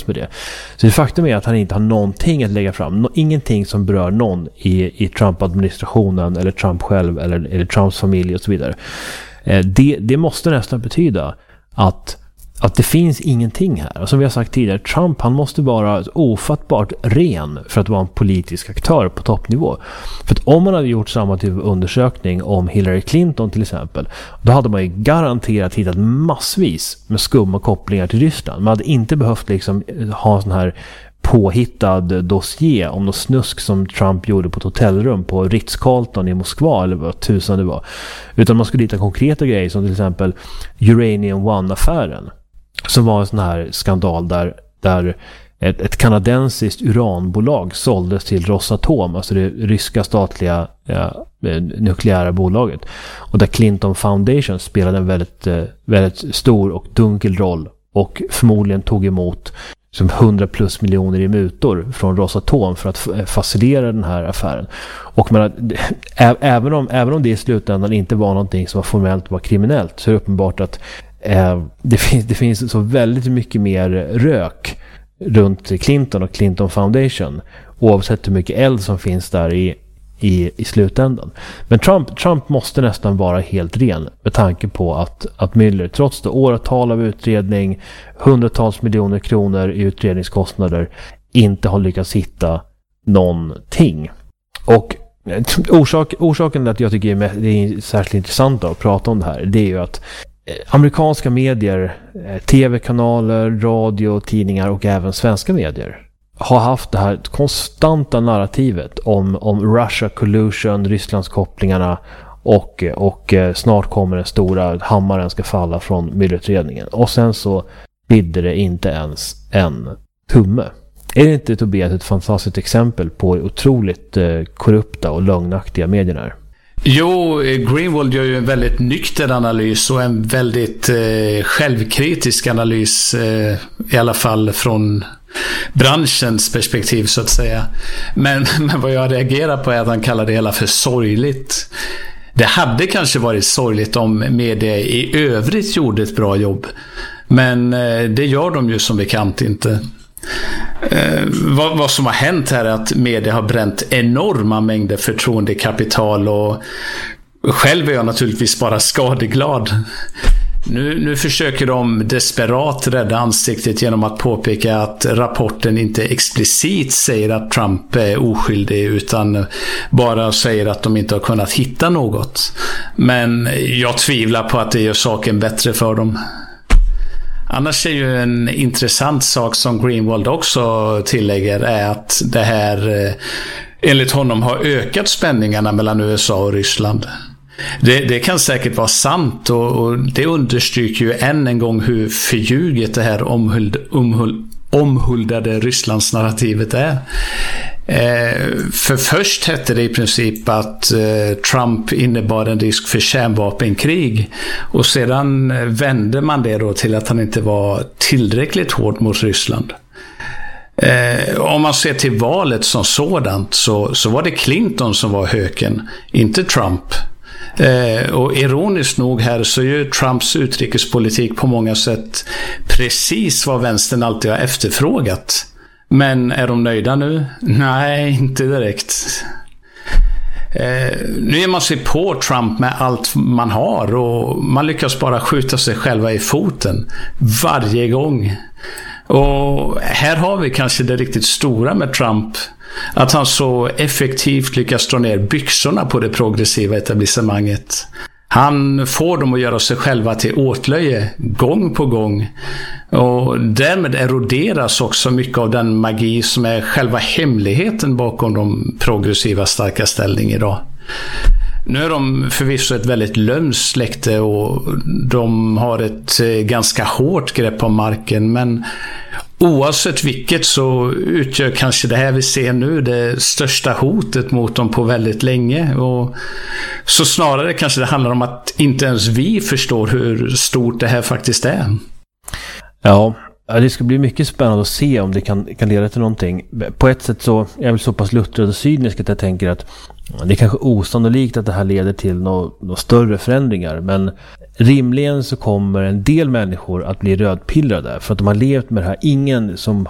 med det. Så det faktum är att han inte har någonting att lägga fram. Ingenting som berör någon i Trump-administrationen eller Trump själv eller Trumps familj och så vidare. Det måste nästan betyda att det finns ingenting här. Och som vi har sagt tidigare, Trump, han måste vara ofattbart ren för att vara en politisk aktör på toppnivå. För att om man hade gjort samma typ av undersökning om Hillary Clinton till exempel, då hade man ju garanterat hittat massvis med skumma kopplingar till Ryssland. Man hade inte behövt liksom ha en sån här påhittad dossier om något snusk som Trump gjorde på ett hotellrum på Ritz-Carlton i Moskva eller vad tusan det var. Utan man skulle hitta konkreta grejer som till exempel Uranium One-affären, som var en sån här skandal där ett kanadensiskt uranbolag såldes till Rosatom, alltså det ryska statliga nukleära bolaget. Och där Clinton Foundation spelade en väldigt stor och dunkel roll och förmodligen tog emot som 100+ miljoner i mutor från Rosatom för att facilitera den här affären. Och även om det i slutändan inte var någonting som formellt var kriminellt, så är det uppenbart att det finns så väldigt mycket mer rök runt Clinton och Clinton Foundation, oavsett hur mycket eld som finns där i slutändan. Men Trump måste nästan vara helt ren med tanke på att Mueller, trots det åratal av utredning, hundratals miljoner kronor i utredningskostnader, inte har lyckats hitta någonting. Och orsaken till att jag tycker det är särskilt intressant att prata om det här, det är ju att amerikanska medier, tv-kanaler, radio, tidningar och även svenska medier har haft det här konstanta narrativet om Russia collusion, Rysslands kopplingarna och snart kommer den stora hammaren ska falla från Mueller-utredningen. Och sen så bidde det inte ens en tumme. Är det inte, Tobias, ett fantastiskt exempel på otroligt korrupta och lögnaktiga medierna? Jo, Greenwald gör ju en väldigt nykter analys och en väldigt självkritisk analys, i alla fall från branschens perspektiv så att säga. Men vad jag reagerar på är att han kallar det hela för sorgligt. Det hade kanske varit sorgligt om media i övrigt gjorde ett bra jobb, men det gör de ju som bekant inte. Vad som har hänt här är att media har bränt enorma mängder förtroendekapital, och själv är jag naturligtvis bara skadeglad. Nu försöker de desperat rädda ansiktet genom att påpeka att rapporten inte explicit säger att Trump är oskyldig, utan bara säger att de inte har kunnat hitta något. Men jag tvivlar på att det gör saken bättre för dem. Annars är ju en intressant sak som Greenwald också tillägger är att det här enligt honom har ökat spänningarna mellan USA och Ryssland. Det kan säkert vara sant, och det understryker ju än en gång hur förljuget det här omhuldade Rysslandsnarrativet är. För först hette det i princip att Trump innebar en risk för kärnvapenkrig, och sedan vände man det då till att han inte var tillräckligt hård mot Ryssland. Om man ser till valet som sådant så var det Clinton som var höken, inte Trump. Och ironiskt nog här så är ju Trumps utrikespolitik på många sätt precis vad vänstern alltid har efterfrågat. Men är de nöjda nu? Nej, inte direkt. Nu ger man sig på Trump med allt man har, och man lyckas bara skjuta sig själva i foten varje gång. Och här har vi kanske det riktigt stora med Trump, att han så effektivt lyckas dra ner byxorna på det progressiva etablissemanget. Han får dem att göra sig själva till åtlöje gång på gång, och därmed eroderas också mycket av den magi som är själva hemligheten bakom de progressiva starka ställning idag. Nu är de förvisso ett väldigt lömskt släkte, och de har ett ganska hårt grepp om marken, men oavsett vilket så utgör kanske det här vi ser nu det största hotet mot dem på väldigt länge. Och så snarare kanske det handlar om att inte ens vi förstår hur stort det här faktiskt är. Ja, det ska bli mycket spännande att se om det kan leda till någonting. På ett sätt så är jag väl så pass luttrad och cynisk att jag tänker att det är kanske osannolikt att det här leder till några större förändringar, men rimligen så kommer en del människor att bli rödpillrade för att de har levt med det här. Ingen som